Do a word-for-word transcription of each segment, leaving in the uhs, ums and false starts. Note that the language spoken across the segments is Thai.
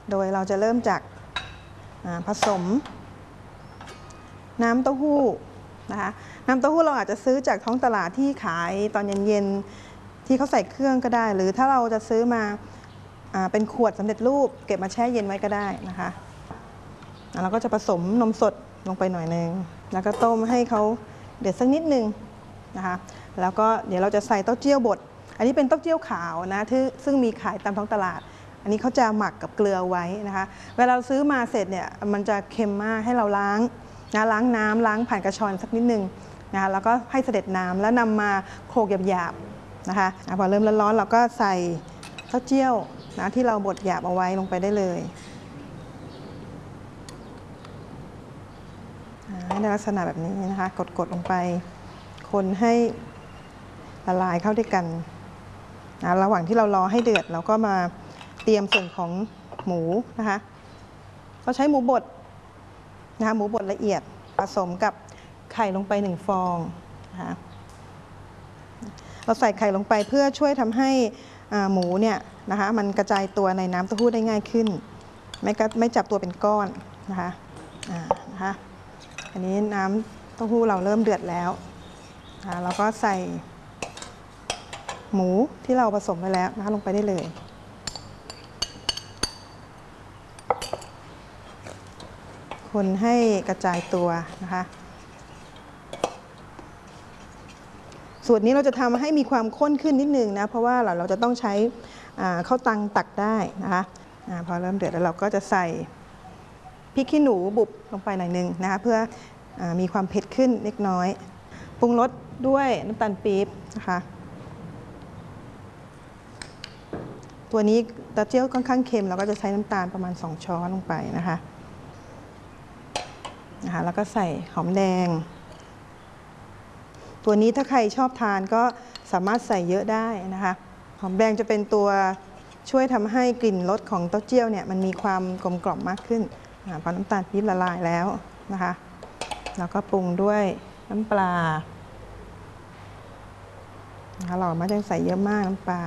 โดยเราจะเริ่มจากผสมน้ำเต้าหู้นะคะน้ำเต้าหู้เราอาจจะซื้อจากท้องตลาดที่ขายตอนเย็นๆที่เขาใส่เครื่องก็ได้หรือถ้าเราจะซื้อมาเป็นขวดสำเร็จรูปเก็บมาแช่เย็นไว้ก็ได้นะคะเราก็จะผสมนมสดลงไปหน่อยนึงแล้วก็ต้มให้เขาเดือดสักนิดนึงนะคะแล้วก็เดี๋ยวเราจะใส่เต้าเจี้ยวบดอันนี้เป็นเต้าเจี้ยวขาวนะที่ซึ่งมีขายตามท้องตลาดอันนี้เขาจะหมักกับเกลือไว้นะคะเวลาเราซื้อมาเสร็จเนี่ยมันจะเค็มมากให้เราล้างนะล้างน้ำล้างผ่านกระชอนสักนิดนึงนะคะแล้วก็ให้เสด็จน้ำแล้วนำมาโขลกหยาบๆนะคะพอเริ่มร้อนๆเราก็ใส่เต้าเจี้ยวนะที่เราบดหยาบเอาไว้ลงไปได้เลยให้ในลักษณะแบบนี้นะคะกดๆลงไปคนให้ละลายเข้าด้วยกันนะระหว่างที่เรารอให้เดือดเราก็มาเตรียมส่วนของหมูนะคะเราใช้หมูบดนะคะหมูบดละเอียดผสมกับไข่ลงไปหนึ่งฟองนะคะเราใส่ไข่ลงไปเพื่อช่วยทำให้หมูเนี่ยนะคะมันกระจายตัวในน้ำเต้าหู้ได้ง่ายขึ้นไม่ไม่จับตัวเป็นก้อนนะคะนะคะอันนี้น้ำเต้าหู้เราเริ่มเดือดแล้วเราก็ใส่หมูที่เราผสมไปแล้วนะคะลงไปได้เลยคนให้กระจายตัวนะคะสูตรนี้เราจะทำให้มีความข้นขึ้นนิดนึงนะเพราะว่าเราเราจะต้องใช้ข้าวตังตักได้นะคะพอเริ่มเดือดแล้วเราก็จะใส่พริกขี้หนูบุบลงไปหน่อยนึงนะคะเพื่อมีความเผ็ดขึ้นเล็กน้อยปรุงรสด้วยน้ำตาลปี๊บนะคะตัวนี้เต้าเจี้ยวค่อนข้างเค็มเราก็จะใช้น้ำตาลประมาณสองช้อนลงไปนะคะนะคะแล้วก็ใส่หอมแดงตัวนี้ถ้าใครชอบทานก็สามารถใส่เยอะได้นะคะหอมแดงจะเป็นตัวช่วยทำให้กลิ่นรสของเต้าเจี้ยวเนี่ยมันมีความกลมกล่อมมากขึ้นพอน้ำตาลปี๊บละลายแล้วนะคะแล้วก็ปรุงด้วยน้ำปลานะคะเราไม่ต้องใส่เยอะมากน้ำปลา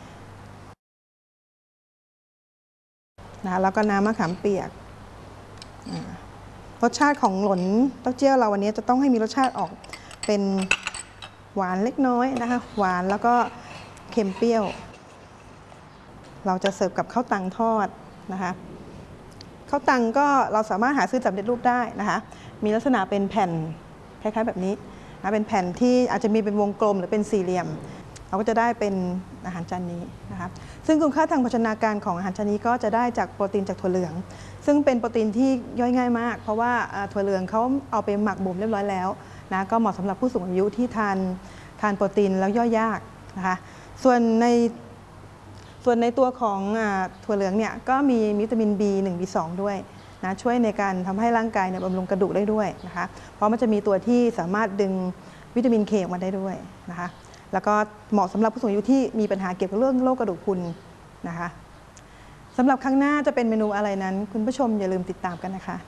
นะคะแล้วก็น้ำมะขามเปียกรสชาติของหล่นเต้าเจี้ยวเราวันนี้จะต้องให้มีรสชาติออกเป็นหวานเล็กน้อยนะคะหวานแล้วก็เค็มเปรี้ยวเราจะเสิร์ฟกับข้าวตังทอดนะคะข้าวตังก็เราสามารถหาซื้อสำเร็จรูปได้นะคะมีลักษณะเป็นแผ่นคล้ายๆแบบนี้นะเป็นแผ่นที่อาจจะมีเป็นวงกลมหรือเป็นสี่เหลี่ยมเราก็จะได้เป็นอาหารจานนี้นะคะซึ่งคุณค่าทางโภชนาการของอาหารจานนี้ก็จะได้จากโปรตีนจากถั่วเหลืองซึ่งเป็นโปรตีนที่ย่อยง่ายมากเพราะว่าถั่วเหลืองเขาเอาไปหมักบ่มเรียบร้อยแล้วนะก็เหมาะสำหรับผู้สูงอายุที่ทานทานโปรตีนแล้วย่อยยากนะคะส่วนในส่วนในตัวของถั่วเหลืองเนี่ยก็มีวิตามิน บี หนึ่ง บี สอง ด้วยนะช่วยในการทำให้ร่างกายเนี่ยบำรุงกระดูกได้ด้วยนะคะเพราะมันจะมีตัวที่สามารถดึงวิตามินเคออกมาได้ด้วยนะคะแล้วก็เหมาะสำหรับผู้สูงอายุที่มีปัญหาเกี่ยวกับเรื่องโรคกระดูกพรุนนะคะสำหรับครั้งหน้าจะเป็นเมนูอะไรนั้นคุณผู้ชมอย่าลืมติดตามกันนะคะ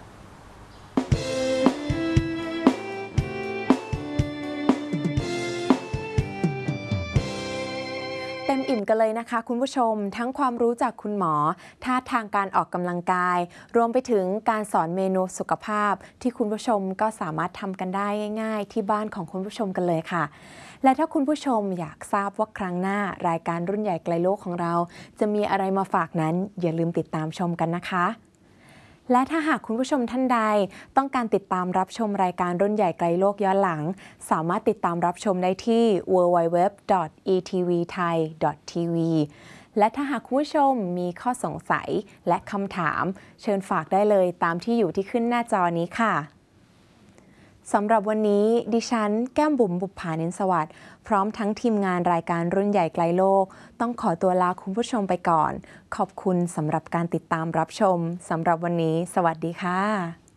เต็มอิ่มกันเลยนะคะคุณผู้ชมทั้งความรู้จากคุณหมอท่าทางการออกกำลังกายรวมไปถึงการสอนเมนูสุขภาพที่คุณผู้ชมก็สามารถทำกันได้ง่ายๆที่บ้านของคุณผู้ชมกันเลยค่ะและถ้าคุณผู้ชมอยากทราบว่าครั้งหน้ารายการรุ่นใหญ่ไกลโลกของเราจะมีอะไรมาฝากนั้นอย่าลืมติดตามชมกันนะคะและถ้าหากคุณผู้ชมท่านใดต้องการติดตามรับชมรายการรุ่นใหญ่ไกลโลกย้อนหลังสามารถติดตามรับชมได้ที่ ดับเบิลยู ดับเบิลยู ดับเบิลยู ดอท อี ที วี ไทย ดอท ที วี และถ้าหากคุณผู้ชมมีข้อสงสัยและคำถามเชิญฝากได้เลยตามที่อยู่ที่ขึ้นหน้าจอนี้ค่ะสำหรับวันนี้ดิฉันแก้มบุ๋มบุปผานินสวัสดิ์พร้อมทั้งทีมงานรายการรุ่นใหญ่ไกลโลกต้องขอตัวลาคุณผู้ชมไปก่อนขอบคุณสำหรับการติดตามรับชมสำหรับวันนี้สวัสดีค่ะ